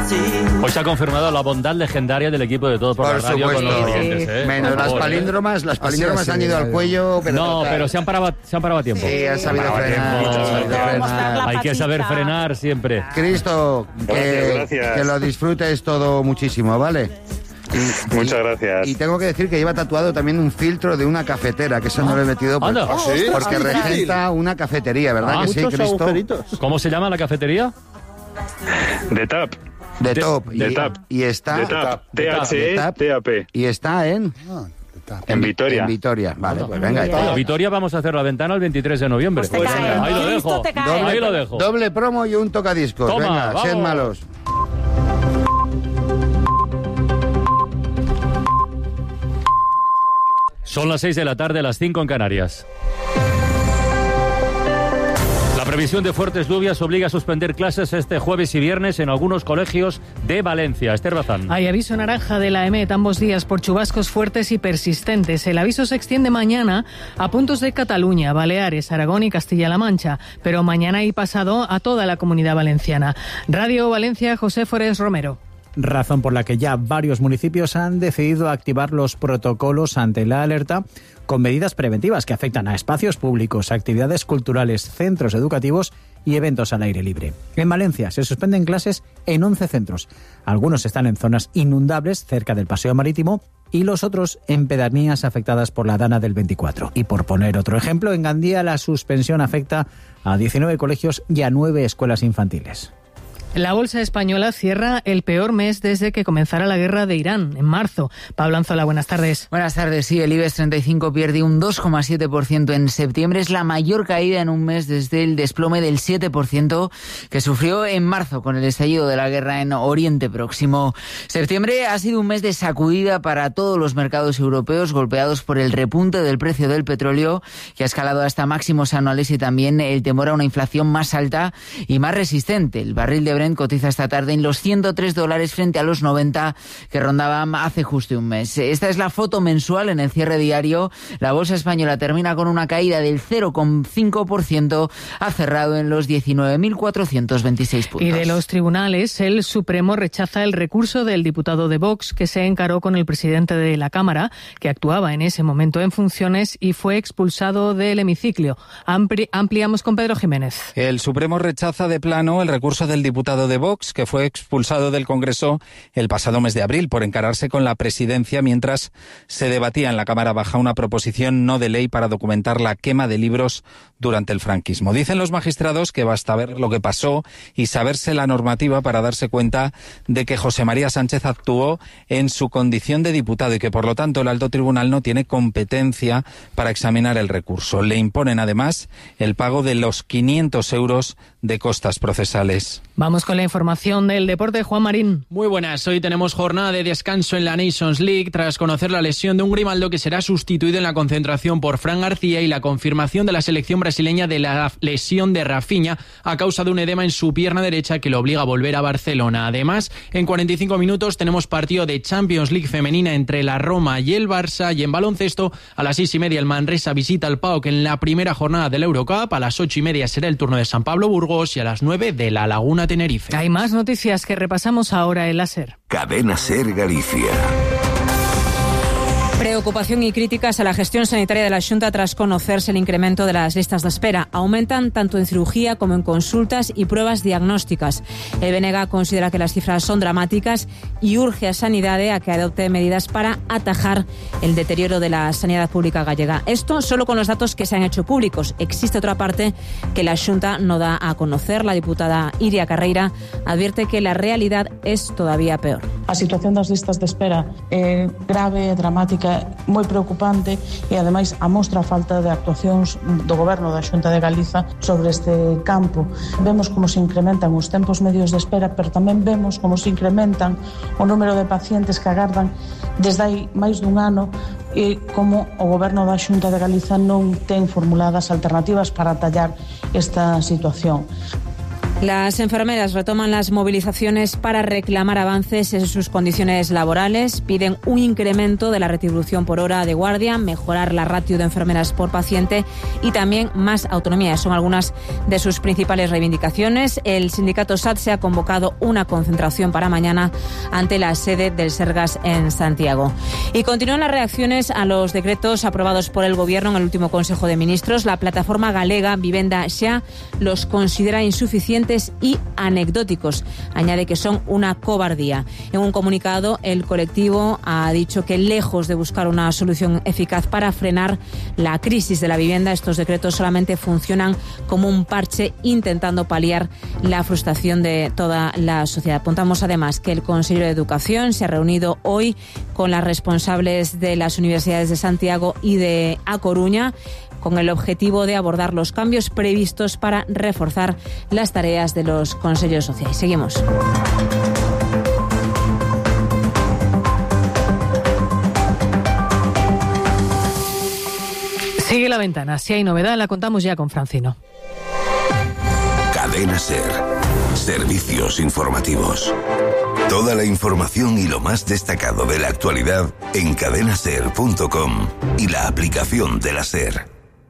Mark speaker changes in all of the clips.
Speaker 1: Hoy se ha confirmado la bondad legendaria del equipo de Todo por la Radio con los oyentes, ¿eh?
Speaker 2: Menos las palíndromas han ido al cuello. Pero
Speaker 1: no, pero se han parado a tiempo.
Speaker 2: Sí, han sabido frenar.
Speaker 1: Hay que saber frenar siempre.
Speaker 2: Cristo, que lo disfrutes todo muchísimo, ¿vale?
Speaker 3: Muchas gracias.
Speaker 2: Y tengo que decir que lleva tatuado también un filtro de una cafetera, que eso no lo he metido porque regenta una cafetería, ¿verdad que sí, Cristo?
Speaker 1: ¿Cómo se llama la cafetería?
Speaker 3: The Tap.
Speaker 2: The Top. Y está...
Speaker 3: The Tap. T-H-E-T-A-P.
Speaker 2: Y está en
Speaker 3: Vitoria.
Speaker 2: En Vitoria, vale, pues venga.
Speaker 1: Vitoria vamos a hacer la ventana el 23 de noviembre.
Speaker 4: Pues
Speaker 1: ahí lo dejo. Ahí lo dejo.
Speaker 2: Doble promo y un tocadiscos.
Speaker 1: Toma,
Speaker 2: venga,
Speaker 1: vamos.
Speaker 2: sed malos.
Speaker 1: Son las 6 de la tarde, las 5 en Canarias. La previsión de fuertes lluvias obliga a suspender clases este jueves y viernes en algunos colegios de Valencia. Esther Bazán.
Speaker 5: Hay aviso naranja de la EMET ambos días por chubascos fuertes y persistentes. El aviso se extiende mañana a puntos de Cataluña, Baleares, Aragón y Castilla-La Mancha, pero mañana y pasado a toda la Comunidad Valenciana. Radio Valencia, José Forés Romero.
Speaker 6: Razón por la que ya varios municipios han decidido activar los protocolos ante la alerta con medidas preventivas que afectan a espacios públicos, actividades culturales, centros educativos y eventos al aire libre. En Valencia se suspenden clases en 11 centros. Algunos están en zonas inundables cerca del paseo marítimo y los otros en pedanías afectadas por la dana del 24. Y por poner otro ejemplo, en Gandía la suspensión afecta a 19 colegios y a 9 escuelas infantiles.
Speaker 5: La bolsa española cierra el peor mes desde que comenzara la guerra de Irán, en marzo. Pablo Anzola, buenas tardes.
Speaker 7: Buenas tardes, sí, el IBEX 35 pierde un 2,7% en septiembre. Es la mayor caída en un mes desde el desplome del 7% que sufrió en marzo con el estallido de la guerra en Oriente Próximo. Septiembre ha sido un mes de sacudida para todos los mercados europeos, golpeados por el repunte del precio del petróleo, que ha escalado hasta máximos anuales, y también el temor a una inflación más alta y más resistente. El barril de Brent cotiza esta tarde en los $103 frente a los 90 que rondaban hace justo un mes. Esta es la foto mensual en el cierre diario. La bolsa española termina con una caída del 0,5%, ha cerrado en los 19.426 puntos.
Speaker 5: Y de los tribunales, el Supremo rechaza el recurso del diputado de Vox que se encaró con el presidente de la Cámara, que actuaba en ese momento en funciones y fue expulsado del hemiciclo. Ampliamos con Pedro Jiménez.
Speaker 8: El Supremo rechaza de plano el recurso del diputado de Vox, que fue expulsado del Congreso el pasado mes de abril por encararse con la presidencia mientras se debatía en la Cámara Baja una proposición no de ley para documentar la quema de libros durante el franquismo. Dicen los magistrados que basta ver lo que pasó y saberse la normativa para darse cuenta de que José María Sánchez actuó en su condición de diputado y que, por lo tanto, el alto tribunal no tiene competencia para examinar el recurso. Le imponen, además, el pago de los 500 euros de costas procesales.
Speaker 5: Vamos con la información del deporte, Juan Marín.
Speaker 9: Muy buenas, hoy tenemos jornada de descanso en la Nations League tras conocer la lesión de un Grimaldo que será sustituido en la concentración por Fran García y la confirmación de la selección brasileña de la lesión de Rafinha a causa de un edema en su pierna derecha que lo obliga a volver a Barcelona. Además, en 45 minutos tenemos partido de Champions League femenina entre la Roma y el Barça, y en baloncesto a las 6:30 el Manresa visita al PAOK en la primera jornada del Eurocup, a las 8:30 será el turno de San Pablo Burgos y a las 9 de La Laguna Tenerife.
Speaker 5: Hay más noticias que repasamos ahora en la SER.
Speaker 10: Cadena SER Galicia.
Speaker 4: Preocupación y críticas a la gestión sanitaria de la Xunta tras conocerse el incremento de las listas de espera. Aumentan tanto en cirugía como en consultas y pruebas diagnósticas. El BNG considera que las cifras son dramáticas y urge a Sanidade a que adopte medidas para atajar el deterioro de la sanidad pública gallega. Esto solo con los datos que se han hecho públicos. Existe otra parte que la Xunta no da a conocer. La diputada Iria Carreira advierte que la realidad es todavía peor.
Speaker 11: A situación das listas de espera é grave, dramática, moi preocupante, e ademais amostra a falta de actuacións do Goberno da Xunta de Galiza sobre este campo. Vemos como se incrementan os tempos medios de espera, pero tamén vemos como se incrementan o número de pacientes que agardan desde hai máis dun ano, e como o Goberno da Xunta de Galiza non ten formuladas alternativas para atallar esta situación.
Speaker 4: Las enfermeras retoman las movilizaciones para reclamar avances en sus condiciones laborales. Piden un incremento de la retribución por hora de guardia, mejorar la ratio de enfermeras por paciente y también más autonomía. Son algunas de sus principales reivindicaciones. El sindicato SATSE ha convocado una concentración para mañana ante la sede del Sergas en Santiago. Y continúan las reacciones a los decretos aprobados por el Gobierno en el último Consejo de Ministros. La plataforma galega Vivenda Xa los considera insuficientes y anecdóticos. Añade que son una cobardía. En un comunicado, el colectivo ha dicho que lejos de buscar una solución eficaz para frenar la crisis de la vivienda, estos decretos solamente funcionan como un parche intentando paliar la frustración de toda la sociedad. Apuntamos además que el Consejo de Educación se ha reunido hoy con las responsables de las universidades de Santiago y de A Coruña, con el objetivo de abordar los cambios previstos para reforzar las tareas de los consejos sociales. Seguimos.
Speaker 5: Sigue la ventana. Si hay novedad, la contamos ya con Francino.
Speaker 10: Cadena SER. Servicios informativos. Toda la información y lo más destacado de la actualidad en cadenaser.com y la aplicación de la SER.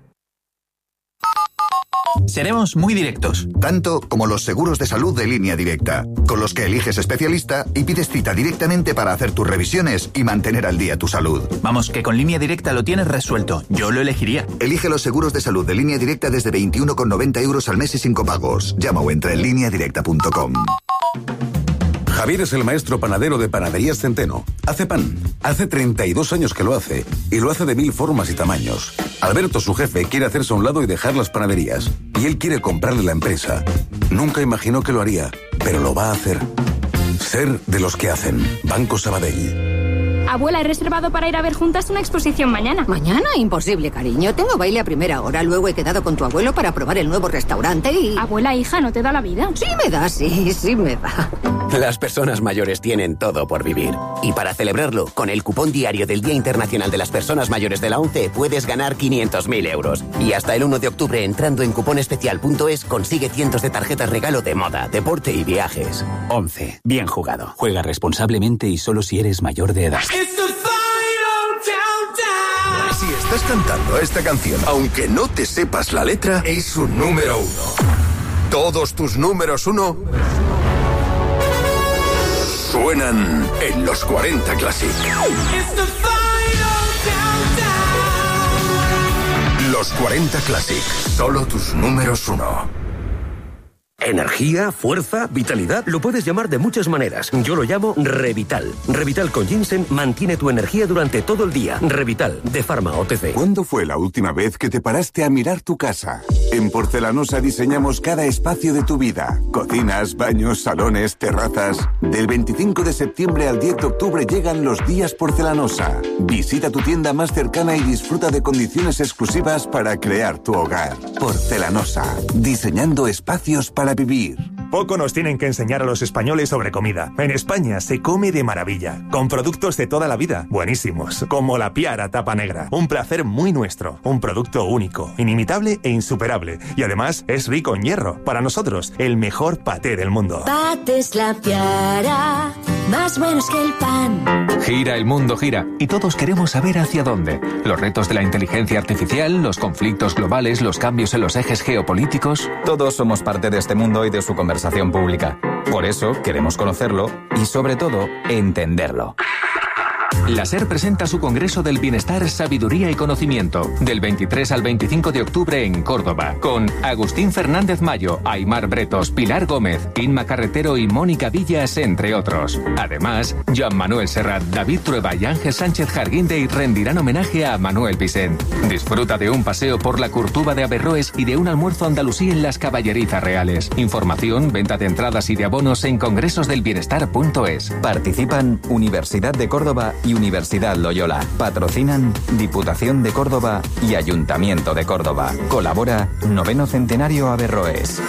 Speaker 12: Seremos muy directos.
Speaker 13: Tanto como los seguros de salud de Línea Directa, con los que eliges especialista y pides cita directamente para hacer tus revisiones y mantener al día tu salud.
Speaker 12: Vamos, que con Línea Directa lo tienes resuelto. Yo lo elegiría.
Speaker 13: Elige los seguros de salud de Línea Directa desde 21,90 € al mes y sin copagos. Llama o entra en lineadirecta.com.
Speaker 14: Javier es el maestro panadero de Panaderías Centeno. Hace pan. Hace 32 años que lo hace. Y lo hace de 1000 formas y tamaños. Alberto, su jefe, quiere hacerse a un lado y dejar las panaderías. Y él quiere comprarle la empresa. Nunca imaginó que lo haría, pero lo va a hacer. Ser de los que hacen. Banco Sabadell.
Speaker 15: Abuela, he reservado para ir a ver juntas una exposición mañana.
Speaker 16: ¿Mañana? Imposible, cariño. Tengo baile a primera hora. Luego he quedado con tu abuelo para probar el nuevo restaurante y...
Speaker 15: Abuela, hija, ¿no te da la vida?
Speaker 16: Sí me da, sí me da.
Speaker 17: Las personas mayores tienen todo por vivir. Y para celebrarlo, con el cupón diario del Día Internacional de las Personas Mayores de la ONCE puedes ganar 500.000 euros. Y hasta el 1 de octubre, entrando en cuponespecial.es, consigue cientos de tarjetas regalo de moda, deporte y viajes. ONCE. Bien jugado. Juega responsablemente y solo si eres mayor de edad.
Speaker 10: Si estás cantando esta canción, aunque no te sepas la letra, es su número 1. Todos tus números 1 suenan en los 40 Classic. Los 40 Classic, solo tus números 1.
Speaker 18: Energía, fuerza, vitalidad, lo puedes llamar de muchas maneras. Yo lo llamo Revital. Revital con ginseng mantiene tu energía durante todo el día. Revital, de Pharma OTC.
Speaker 19: ¿Cuándo fue la última vez que te paraste a mirar tu casa? En Porcelanosa diseñamos cada espacio de tu vida. Cocinas, baños, salones, terrazas. Del 25 de septiembre al 10 de octubre llegan los días Porcelanosa. Visita tu tienda más cercana y disfruta de condiciones exclusivas para crear tu hogar. Porcelanosa, diseñando espacios para vivir.
Speaker 20: Poco nos tienen que enseñar a los españoles sobre comida. En España se come de maravilla, con productos de toda la vida, buenísimos, como la Piara tapa negra. Un placer muy nuestro, un producto único, inimitable e insuperable. Y además es rico en hierro. Para nosotros, el mejor paté del mundo.
Speaker 21: Patés La Piara, más buenos que el pan.
Speaker 22: Gira, el mundo gira, y todos queremos saber hacia dónde. Los retos de la inteligencia artificial, los conflictos globales, los cambios en los ejes geopolíticos.
Speaker 23: Todos somos parte de este mundo y de su conversación pública. Por eso queremos conocerlo y, sobre todo, entenderlo.
Speaker 22: La SER presenta su Congreso del Bienestar, Sabiduría y Conocimiento, del 23 al 25 de octubre en Córdoba, con Agustín Fernández Mayo, Aymar Bretos, Pilar Gómez, Inma Carretero y Mónica Villas, entre otros. Además, Joan Manuel Serrat, David Trueba y Ángel Sánchez Jarguindey rendirán homenaje a Manuel Vicent. Disfruta de un paseo por la Curtuba de Averroes y de un almuerzo andalusí en las Caballerizas Reales. Información, venta de entradas y de abonos en congresosdelbienestar.es.
Speaker 23: Participan Universidad de Córdoba y Universidad Loyola. Patrocinan Diputación de Córdoba y Ayuntamiento de Córdoba. Colabora 9º Centenario Averroes.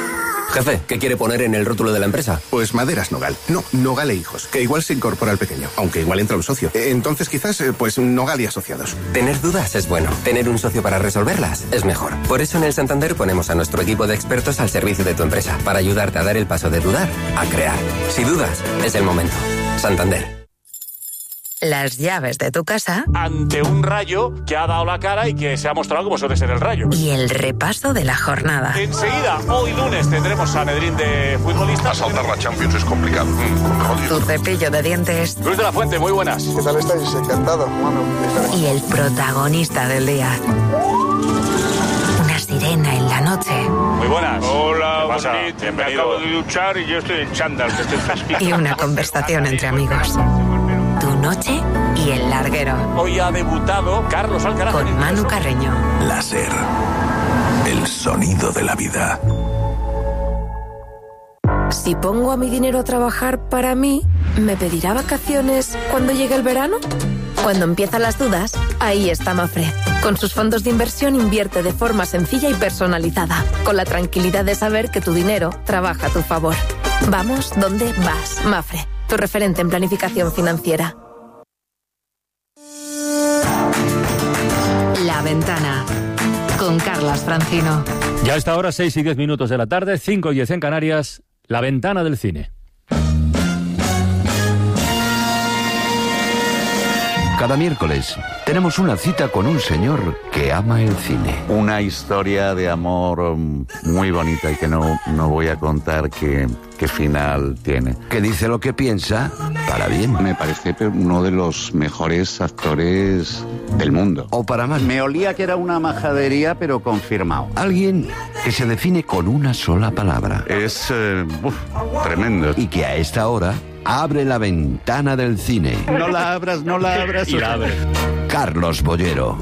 Speaker 1: Jefe, ¿qué quiere poner en el rótulo de la empresa?
Speaker 2: Pues Maderas Nogal. No, Nogal e Hijos, que igual se incorpora al pequeño, aunque igual entra un socio. Entonces quizás, pues Nogal y Asociados.
Speaker 1: Tener dudas es bueno. Tener un socio para resolverlas es mejor. Por eso en el Santander ponemos a nuestro equipo de expertos al servicio de tu empresa, para ayudarte a dar el paso de dudar a crear. Si dudas, es el momento. Santander.
Speaker 3: Las llaves de tu casa
Speaker 24: ante un Rayo que ha dado la cara y que se ha mostrado como suele ser el Rayo.
Speaker 3: Y el repaso de la jornada.
Speaker 24: Enseguida, hoy lunes, tendremos a Sanedrín de futbolistas.
Speaker 25: A saltar la Champions es complicado.
Speaker 3: Tu cepillo de dientes.
Speaker 24: Luis de la Fuente, muy buenas.
Speaker 26: ¿Qué tal estáis? Encantado.
Speaker 3: Y el protagonista del día. Una sirena en la noche.
Speaker 24: Muy buenas.
Speaker 26: Hola,
Speaker 24: bonito.
Speaker 26: Bienvenido. Me acabo de duchar y yo estoy en chándal, que estoy fresquito.
Speaker 3: Y una conversación entre amigos. Tu noche y el larguero.
Speaker 24: Hoy ha debutado Carlos Alcaraz.
Speaker 3: Con Manu Carreño.
Speaker 10: Láser. El sonido de la vida.
Speaker 27: Si pongo a mi dinero a trabajar para mí, ¿me pedirá vacaciones cuando llegue el verano? Cuando empiezan las dudas, ahí está Mafre. Con sus fondos de inversión invierte de forma sencilla y personalizada, con la tranquilidad de saber que tu dinero trabaja a tu favor. Vamos donde vas, Mafre, tu referente en planificación financiera.
Speaker 3: La Ventana, con Carlas Francino.
Speaker 28: Ya a esta hora, 6 y 10 minutos de la tarde, 5 y 10 en Canarias, La Ventana del Cine.
Speaker 29: Cada miércoles tenemos una cita con un señor que ama el cine.
Speaker 30: Una historia de amor muy bonita y que no voy a contar qué final tiene.
Speaker 29: Que dice lo que piensa para bien.
Speaker 30: Me parece uno de los mejores actores del mundo.
Speaker 29: O para mal.
Speaker 30: Me olía que era una majadería, pero confirmado.
Speaker 29: Alguien que se define con una sola palabra.
Speaker 30: Es tremendo.
Speaker 29: Y que a esta hora abre la ventana del cine.
Speaker 30: No la abras.
Speaker 28: Y la abre.
Speaker 29: Carlos Bollero.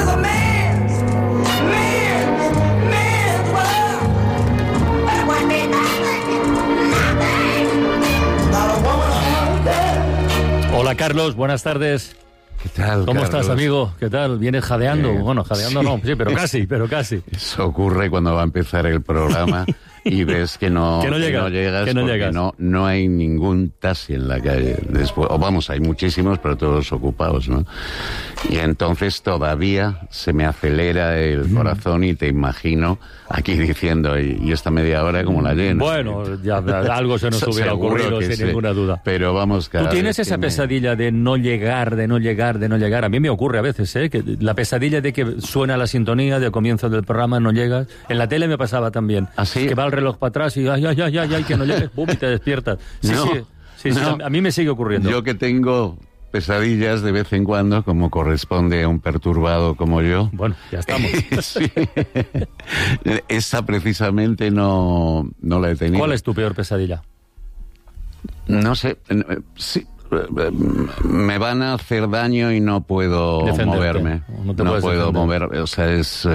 Speaker 28: Hola Carlos, buenas tardes.
Speaker 30: ¿Qué tal,
Speaker 28: ¿Cómo
Speaker 30: Carlos?
Speaker 28: estás, amigo? ¿Qué tal? ¿Vienes jadeando? Bueno, jadeando sí. No, sí, pero casi.
Speaker 30: Eso ocurre cuando va a empezar el programa y ves que no llegas porque no hay ningún taxi en la calle. Después, hay muchísimos, pero todos ocupados, ¿no? Y entonces todavía se me acelera el corazón y te imagino aquí diciendo, y esta media hora como la lleno.
Speaker 28: Bueno, ya algo se nos hubiera ocurrido sin ninguna duda.
Speaker 30: Pero vamos,
Speaker 28: ¿Tú tienes esa pesadilla de no llegar? A mí me ocurre a veces, que la pesadilla de que suena la sintonía del comienzo del programa, no llegas. En la tele me pasaba también.
Speaker 30: ¿Así?
Speaker 28: Que va el reloj para atrás y ay, que no llegues, ¡pum! Y te despiertas. Sí, a mí me sigue ocurriendo.
Speaker 30: Yo que tengo pesadillas de vez en cuando, como corresponde a un perturbado como yo.
Speaker 28: Bueno, ya estamos.
Speaker 30: Sí. Esa precisamente no la he tenido.
Speaker 28: ¿Cuál es tu peor pesadilla?
Speaker 30: No sé. Sí. Me van a hacer daño y no puedo moverme. No puedo moverme. O sea, es...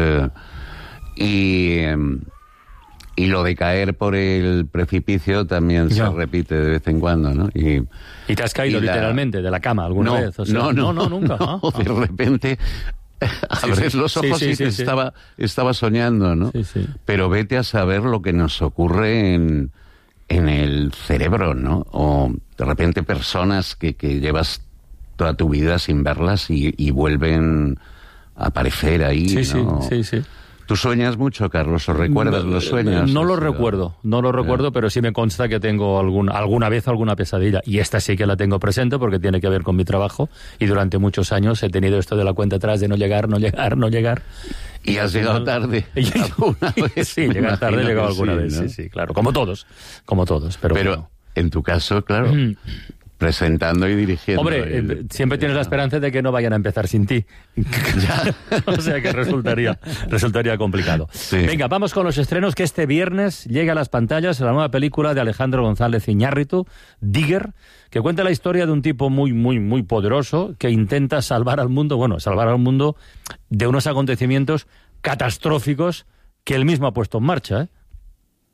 Speaker 30: Y lo de caer por el precipicio también se repite de vez en cuando, ¿no?
Speaker 28: ¿Y te has caído literalmente de la cama alguna vez? O sea, no, nunca.
Speaker 30: De repente abres los ojos y estaba soñando, ¿no?
Speaker 28: Sí.
Speaker 30: Pero vete a saber lo que nos ocurre en el cerebro, ¿no? O de repente personas que llevas toda tu vida sin verlas y vuelven a aparecer ahí, ¿no?
Speaker 28: Sí.
Speaker 30: ¿Tú sueñas mucho, Carlos, o recuerdas los sueños?
Speaker 28: No lo recuerdo, pero sí me consta que tengo alguna vez alguna pesadilla. Y esta sí que la tengo presente porque tiene que ver con mi trabajo. Y durante muchos años he tenido esto de la cuenta atrás de no llegar.
Speaker 30: ¿Y has llegado tarde alguna vez?
Speaker 28: Sí, llegar tarde he llegado alguna vez,
Speaker 30: ¿no?
Speaker 28: Sí, claro. Como todos. Pero bueno.
Speaker 30: En tu caso, claro... Presentando y dirigiendo.
Speaker 28: Hombre, siempre tienes la esperanza de que no vayan a empezar sin ti. O sea que resultaría complicado.
Speaker 30: Sí.
Speaker 28: Venga, vamos con los estrenos, que este viernes llega a las pantallas la nueva película de Alejandro González Iñárritu, Digger, que cuenta la historia de un tipo muy, muy, muy poderoso que intenta salvar al mundo de unos acontecimientos catastróficos que él mismo ha puesto en marcha,